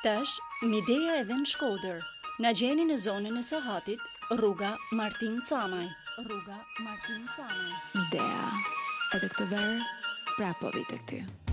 Tash, Midea edhe në Shkodër. Na gjeni në zonën e Sahatit, rruga Martin Camaj. Midea, edhe këtë verë, prapo vite këti.